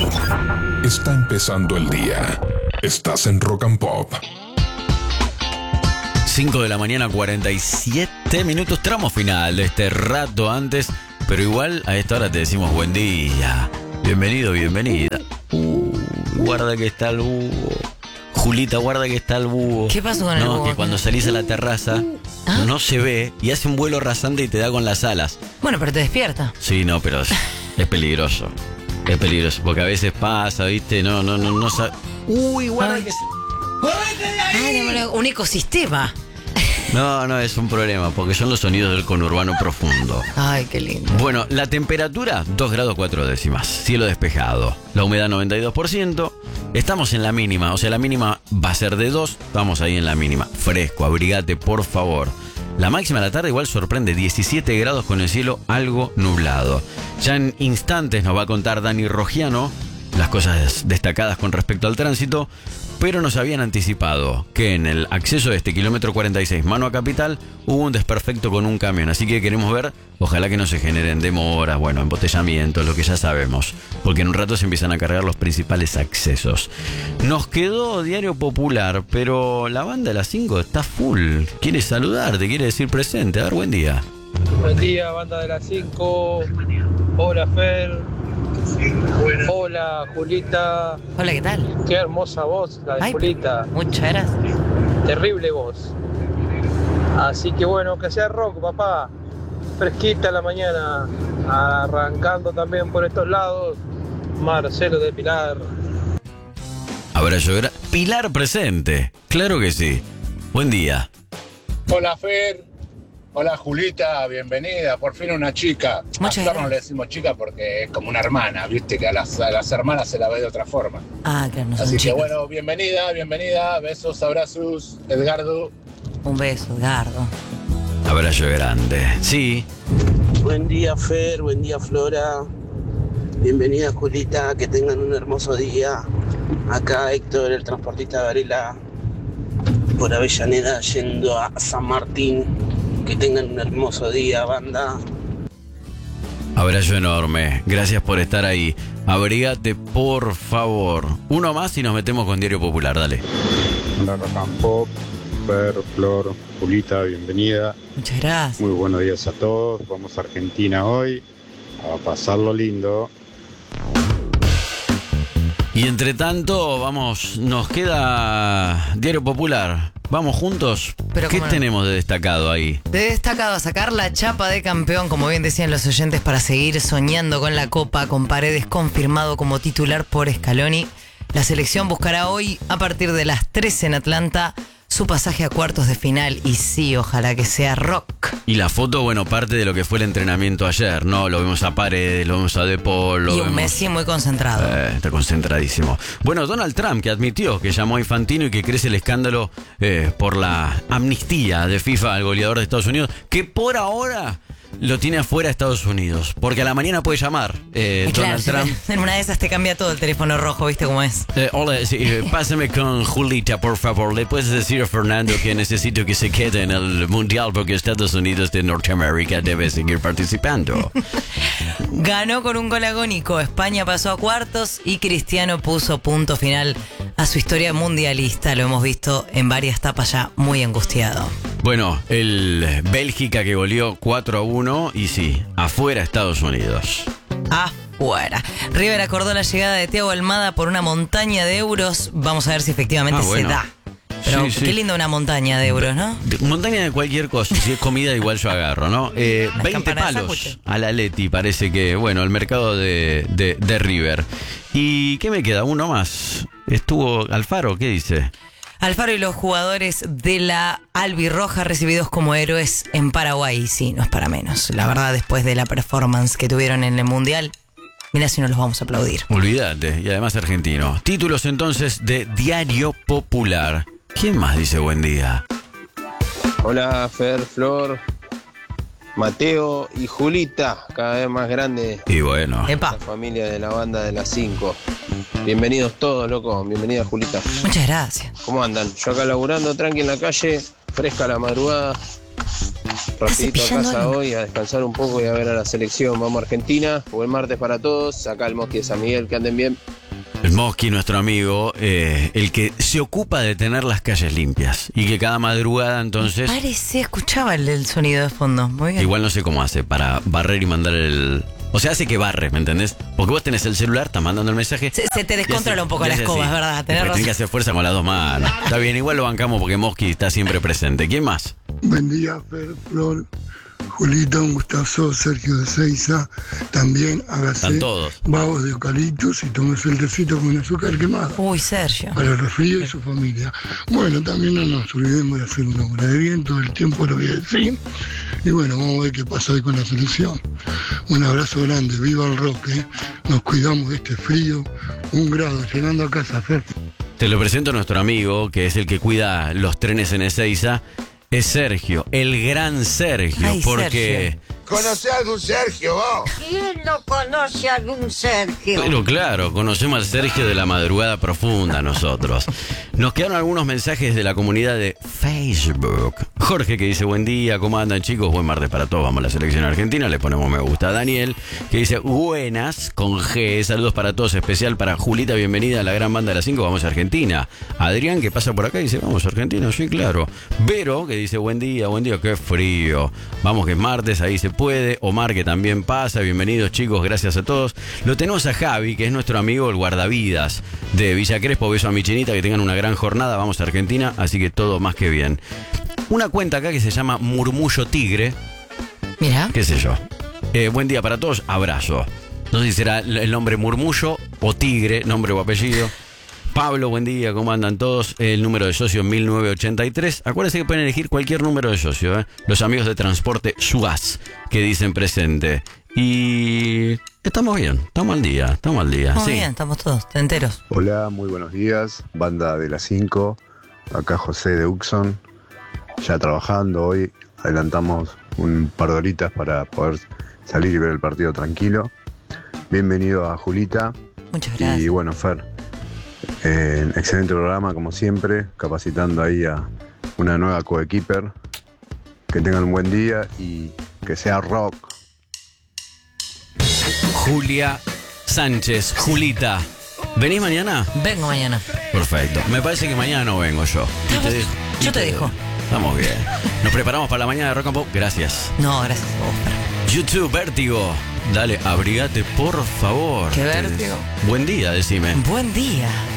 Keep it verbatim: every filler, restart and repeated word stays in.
Está empezando el día. Estás en Rock and Pop. cinco de la mañana, cuarenta y siete minutos, tramo final de este rato antes, pero igual a esta hora te decimos buen día. Bienvenido, bienvenida. Uh, guarda que está el búho. Julita, guarda que está el búho. ¿Qué pasó con el no, búho? Que cuando salís a la terraza ¿Ah? no se ve y hace un vuelo rasante y te da con las alas. Bueno, pero te despierta. Sí, no, pero es, es peligroso. Es peligroso, porque a veces pasa, ¿viste? No, no, no, no sabe. Uy, guarda Ay. que se... ¡Córrete de ahí! Ay, no, un ecosistema. No, no, es un problema, porque son los sonidos del conurbano profundo. Ay, qué lindo. Bueno, la temperatura, dos grados cuatro décimas, cielo despejado. La humedad noventa y dos por ciento. Estamos en la mínima, o sea, la mínima va a ser de dos, vamos ahí en la mínima. Fresco, abrigate, por favor. La máxima de la tarde igual sorprende, diecisiete grados con el cielo algo nublado. Ya en instantes nos va a contar Dani Rogiano las cosas destacadas con respecto al tránsito, pero nos habían anticipado que en el acceso de este kilómetro cuarenta y seis, mano a Capital, hubo un desperfecto con un camión, así que queremos ver, ojalá que no se generen demoras, bueno, embotellamientos, lo que ya sabemos, porque en un rato se empiezan a cargar los principales accesos. Nos quedó Diario Popular, pero la banda de las cinco está full, quiere saludarte, quiere decir presente, a ver, buen día. Buen día, banda de las cinco. Hola, Fer. Hola, Julita. Hola, ¿qué tal? Qué hermosa voz, la de Ay, Julita. Muchas gracias. Terrible voz. Así que bueno, que sea rock, papá. Fresquita la mañana. Arrancando también por estos lados. Marcelo de Pilar. Abrazo, gra- Pilar presente, claro que sí. Buen día. Hola, Fer. Hola, Julita, bienvenida. Por fin una chica. Muchas A Flor no gracias. le decimos chica porque es como una hermana, viste, que a las, a las hermanas se la ve de otra forma. Ah, claro, no son Así que chicos. bueno, bienvenida, bienvenida. Besos, abrazos, Edgardo. Un beso, Edgardo. Abrazo grande. Sí. Buen día, Fer, buen día, Flora. Bienvenida, Julita, que tengan un hermoso día. Acá Héctor, el transportista de Varela, por Avellaneda, yendo a San Martín. Que tengan un hermoso día, banda. Abrazo enorme. Gracias por estar ahí. Abrígate, por favor. Uno más y nos metemos con Diario Popular. Dale. Hola, Rock and Pop, Fer, Flor, Julita, bienvenida. Muchas gracias. Muy buenos días a todos. Vamos a Argentina hoy a pasarlo lindo. Y entre tanto, vamos, nos queda Diario Popular. Vamos juntos. Pero ¿Qué cómo no. tenemos de destacado ahí? De destacado a sacar la chapa de campeón, como bien decían los oyentes, para seguir soñando con la Copa, con Paredes confirmado como titular por Scaloni. La selección buscará hoy, a partir de las trece en Atlanta, su pasaje a cuartos de final. Y sí, ojalá que sea rock. Y la foto, bueno, parte de lo que fue el entrenamiento ayer, ¿no? Lo vemos a Paredes, lo vemos a De Paul, lo Y un vemos... Messi muy concentrado. Eh, está concentradísimo. Bueno, Donald Trump, que admitió que llamó a Infantino y que crece el escándalo eh, por la amnistía de FIFA al goleador de Estados Unidos, que por ahora lo tiene afuera de Estados Unidos, porque a la mañana puede llamar eh, Y claro, Donald Trump. en una de esas te cambia todo el teléfono rojo, ¿viste cómo es? Eh, hola, sí, eh, pásame con Julita, por favor. ¿Le puedes decir a Fernando que necesito que se quede en el Mundial porque Estados Unidos de Norteamérica debe seguir participando? Ganó con un gol agónico. España pasó a cuartos y Cristiano puso punto final a su historia mundialista. Lo hemos visto en varias tapas ya muy angustiado. Bueno, el Bélgica que goleó cuatro a uno y sí, afuera Estados Unidos. Afuera. River acordó la llegada de Thiago Almada por una montaña de euros. Vamos a ver si efectivamente Ah, bueno. se da. Pero Sí, sí. qué linda una montaña de euros, ¿no? De- montaña de cualquier cosa, si es comida igual yo agarro, ¿no? Eh, Las veinte campanas de palos sándwich. a la Leti, parece que, bueno, el mercado de, de, de River. ¿Y qué me queda? Uno más. ¿Estuvo Alfaro? ¿Qué dice? Alfaro y los jugadores de la Albirroja recibidos como héroes en Paraguay. Y sí, no es para menos. La verdad, después de la performance que tuvieron en el Mundial, mirá si no los vamos a aplaudir. Olvídate, y además argentino. Títulos entonces de Diario Popular. ¿Quién más dice buen día? Hola, Fer, Flor, Mateo y Julita, cada vez más grande Y bueno, Epa, la familia de la banda de las cinco. Bienvenidos todos, loco. Bienvenida, Julita. muchas gracias. ¿Cómo andan? Yo acá laburando, tranqui en la calle, fresca la madrugada. rapidito a cepillando casa algo. hoy, a descansar un poco y a ver a la selección. Vamos a Argentina, buen martes para todos. Acá el Mosqui de San Miguel, que anden bien. El Mosqui, nuestro amigo, eh, el que se ocupa de tener las calles limpias y que cada madrugada entonces... Parece, escuchaba el, el sonido de fondo. Muy bien. Igual no sé cómo hace para barrer y mandar el... O sea, hace que barre, ¿me entendés? Porque vos tenés el celular, estás mandando el mensaje... Se, se te descontrola un poco y la hace escoba, así. es verdad. Porque Tenés tenés razón. que hacer fuerza con las dos manos. Está bien, igual lo bancamos porque Mosqui está siempre presente. ¿Quién más? Buen día, Fer, Flor, Julita, un gustazo, Sergio de Seiza. También hágase Están todos. babos de eucaliptus y tómese el tecito con azúcar quemada Uy, Sergio. para el resfrío y su familia. Bueno, también no nos olvidemos de hacer una obra de bien, todo el tiempo lo voy a decir. Y bueno, vamos a ver qué pasa hoy con la selección. Un abrazo grande, viva el rock, ¿eh? Nos cuidamos de este frío. Un grado, llegando a casa, Fer. Te lo presento a nuestro amigo, que es el que cuida los trenes en Ezeiza. Es Sergio, el gran Sergio, Ay, porque... Sergio. ¿Conocés a algún Sergio vos? ¿Quién no conoce a algún Sergio? Pero claro, conocemos al Sergio de la madrugada profunda nosotros. Nos quedaron algunos mensajes de la comunidad de Facebook. Jorge que dice, buen día, ¿cómo andan chicos? Buen martes para todos, vamos a la selección argentina, le ponemos me gusta. Daniel que dice, buenas, con G, saludos para todos, especial para Julita, bienvenida a la gran banda de las cinco, vamos a Argentina. Adrián que pasa por acá y dice, vamos a Argentina, sí, claro. Vero que dice, buen día, buen día, qué frío. Vamos que es martes, ahí se puede. Omar que también pasa, bienvenidos chicos, gracias a todos. Lo tenemos a Javi, que es nuestro amigo el guardavidas de Villa Crespo, beso a mi chinita, que tengan una gran jornada, vamos a Argentina, así que todo más que bien. Una cuenta acá que se llama Murmullo Tigre, Mira. qué sé yo. Eh, buen día para todos, abrazo. No sé si será el nombre Murmullo o Tigre, nombre o apellido. Pablo, buen día, ¿cómo andan todos? El número de socio mil novecientos ochenta y tres. Acuérdense que pueden elegir cualquier número de socio, ¿eh? Los amigos de Transporte Suaz, que dicen presente. Y estamos bien, estamos al día, estamos al día. Muy Sí. bien, estamos todos enteros. Hola, muy buenos días, banda de las cinco. Acá José de Uxon, ya trabajando hoy. Adelantamos un par de horitas para poder salir y ver el partido tranquilo. Bienvenido a Julita. Muchas gracias. Y bueno, Fer, eh, excelente programa como siempre, capacitando ahí a una nueva coequiper. Que tengan un buen día y que sea rock. Julia Sánchez, Julita. ¿Venís mañana? Vengo mañana. Perfecto. Me parece que mañana no vengo yo. Y te dejo- y Yo te dejo. Estamos bien. Nos preparamos para la mañana de Rock and Pop. Gracias. No, gracias a vos. Fer. YouTube, Vértigo. Dale, abrigate, por favor. ¿Qué vértigo? Buen día, decime. Buen día.